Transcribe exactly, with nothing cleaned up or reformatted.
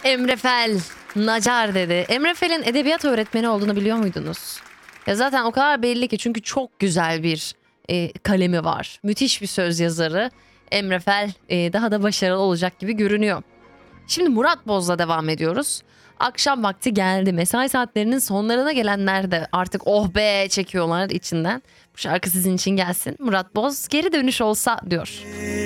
Emre Fel, Nacar dedi. Emre Fel'in edebiyat öğretmeni olduğunu biliyor muydunuz? Ya zaten o kadar belli ki, çünkü çok güzel bir e, kalemi var. Müthiş bir söz yazarı. Emre Fel e, daha da başarılı olacak gibi görünüyor. Şimdi Murat Boz'la devam ediyoruz. Akşam vakti geldi. Mesai saatlerinin sonlarına gelenler de artık oh be çekiyorlar içinden. Bu şarkı sizin için gelsin. Murat Boz geri dönüş olsa diyor.